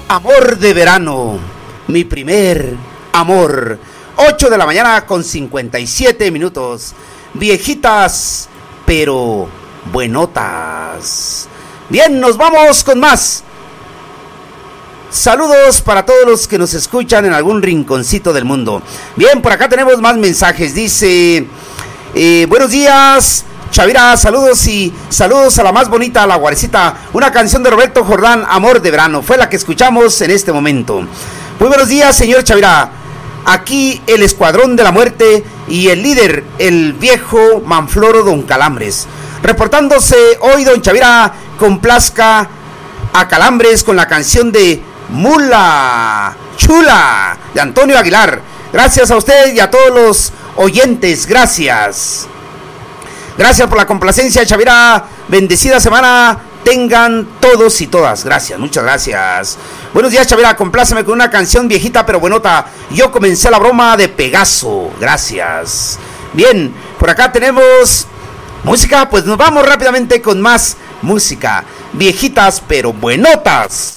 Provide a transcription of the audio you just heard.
Amor de verano, mi primer amor. 8 de la mañana con 57 minutos. Viejitas, pero buenotas. Bien, nos vamos con más. Saludos para todos los que nos escuchan en algún rinconcito del mundo. Bien, por acá tenemos más mensajes. Dice, buenos días, Chavira, saludos a la más bonita, a la Guarecita. Una canción de Roberto Jordán, Amor de verano, fue la que escuchamos en este momento. Muy buenos días, señor Chavira. Aquí el Escuadrón de la Muerte y el líder, el viejo Manfloro Don Calambres. Reportándose hoy, don Chavira, complazca a Calambres con la canción de Mula Chula de Antonio Aguilar. Gracias a usted y a todos los oyentes, gracias. Gracias por la complacencia, Chavira. Bendecida semana tengan todos y todas. Gracias, muchas gracias. Buenos días, Chavira. Compláceme con una canción viejita pero buenota. Yo comencé la broma de Pegaso. Gracias. Bien, por acá tenemos música. Pues nos vamos rápidamente con más música. Viejitas pero buenotas.